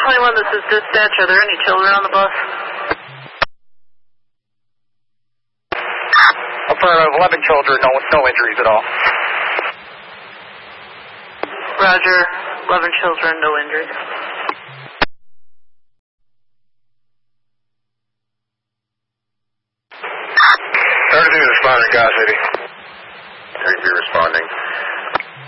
21, this is dispatch. Are there any children on the bus? Affirmative, 11 children, no injuries at all. Roger, 11 children, no injuries. Everything is responding, Gas City. 30 responding.